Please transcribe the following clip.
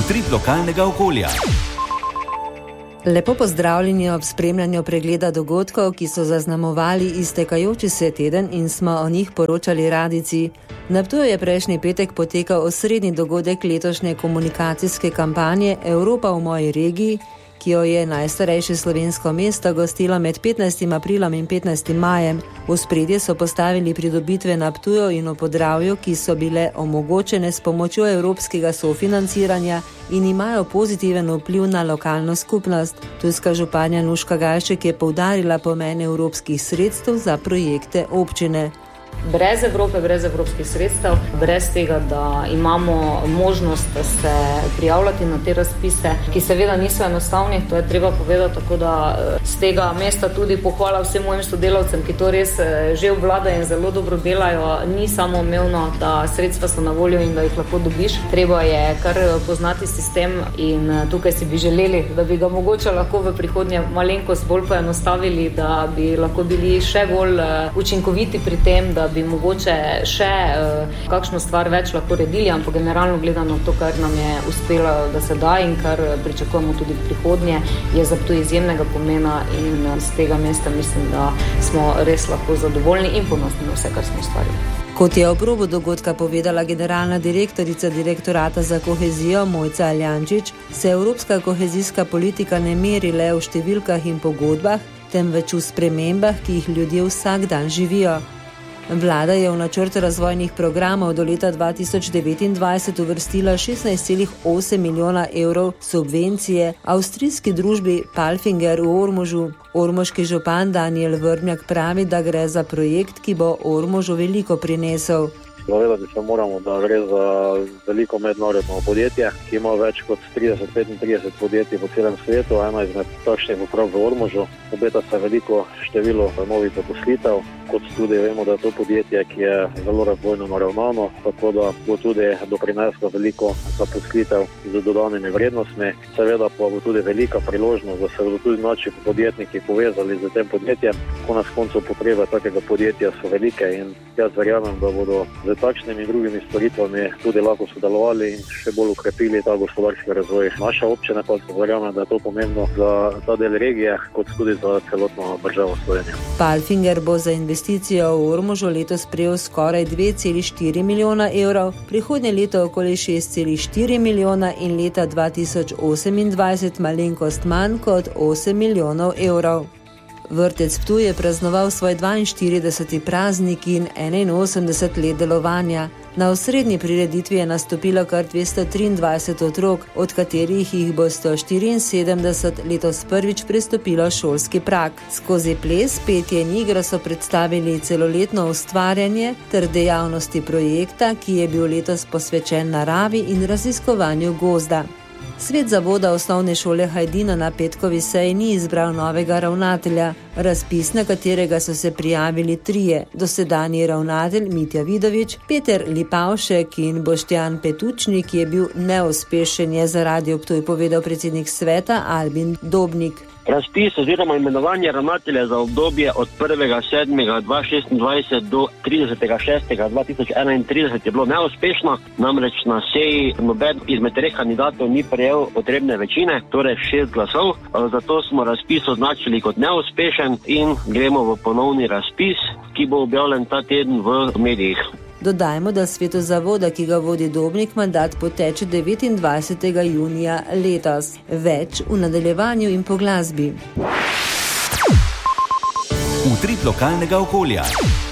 Utrip lokalnega okolja. Lepo pozdravljeni ob spremljanju pregleda dogodkov, ki so zaznamovali iztekajoči se teden in smo o njih poročali radijci. Na Ptuju je prejšnji petek potekal osrednji dogodek letošnje komunikacijske kampanje Evropa v moji regiji, ki jo je najstarejše slovensko mesto gostilo med 15. aprilom in 15. majem. V ospredje so postavili pridobitve na Ptuju in v Podravju, ki so bile omogočene s pomočjo evropskega sofinanciranja in imajo pozitiven vpliv na lokalno skupnost. Ptujska županja Nuška Gajšek je poudarila pomen evropskih sredstev za projekte občine. Brez Evrope, brez evropskih sredstev, brez tega, da imamo možnost se prijavljati na te razpise, ki seveda niso enostavni, to je treba povedati, tako da z tega mesta tudi pohvala vsem mojim sodelavcem, ki to res že obvladajo in zelo dobro delajo. Ni samo umevno, da sredstva so na voljo in da jih lahko dobiš. Treba je kar poznati sistem in tukaj si bi želeli, da bi ga mogoče lahko v prihodnje malenkost bolj poenostavili, da bi lahko bili še bolj učinkoviti pri tem, da bi mogoče še kakšno stvar več lahko redili, ampak generalno gledano to, kar nam je uspelo, da se da in kar pričakujemo tudi v prihodnje, je za to izjemnega pomena in z tega mesta mislim, da smo res lahko zadovoljni in ponosni na vse, kar smo ustvarili. Kot je ob robu dogodka povedala generalna direktorica Direktorata za kohezijo Mojca Aljančič, se evropska kohezijska politika ne meri le v številkah in pogodbah, temveč v spremembah, ki jih ljudje vsak dan živijo. Vlada je v načrt razvojnih programov do leta 2029 uvrstila 16,8 milijona evrov subvencije avstrijski družbi Palfinger v Ormožu. Ormoški župan Daniel Vrmjak pravi, da gre za projekt, ki bo Ormožu veliko prinesel. Zavedati se moramo, da gre za veliko mednarodno podjetje, ki ima več kot 30-35 podjetij po celem svetu, ena izmed takšnih bo prav v Ormožu. Obeta se veliko število novih zaposlitev, kot tudi vemo, da je to podjetje, ki je zelo razvojno naravnano, tako da bo tudi doprineslo veliko zaposlitev z dodanimi vrednostmi. Seveda pa bo tudi velika priložnost, da se bodo tudi naši podjetniki povezali z tem podjetjem. Konec koncev potrebe takega podjetja so velike in jaz verjamem, da bodo z takšnimi in drugimi storitvami tudi lahko sodelovali in še bolj ukrepili ta gospodarski razvoj. Naša občina pa verjamem, da je to pomembno za ta del regije, kot tudi za celotno državo Slovenijo. Palfinger bo za investicijo v Ormožu letos prejel skoraj 2,4 milijona evrov, prihodnje leto okoli 6,4 milijona in leta 2028 malenkost manj kot 8 milijonov evrov. Vrtec Ptuj je praznoval svoj 42. praznik in 81 let delovanja. Na osrednji prireditvi je nastopilo kar 223 otrok, od katerih jih bo 174 letos prvič prestopilo šolski prag. Skozi ples, petje in igro so predstavili celoletno ustvarjanje ter dejavnosti projekta, ki je bil letos posvečen naravi in raziskovanju gozda. Svet zavoda osnovne šole Hajdina na petkovi seji ni izbral novega ravnatelja. Razpis, na katerega so se prijavili trije, dosedanji ravnatelj Mitja Vidovič, Peter Lipavšek in Boštjan Petučnik, je bil neuspešen, je za Radio Ptuj povedal predsednik sveta Albin Dobnik. Razpis oziroma imenovanje ravnatelja za obdobje od 1.7.2026 do 30.6.2031 je bilo neuspešno, namreč na seji noben izmed treh kandidatov ni prejel potrebne večine, torej 6 glasov, zato smo razpis označili kot neuspešen in gremo v ponovni razpis, ki bo objavljen ta teden v medijih. Dodajmo, da svetu zavoda, ki ga vodi Dobnik, mandat poteče 29. junija letos. Več v nadaljevanju in po glasbi. Utrip lokalnega okolja.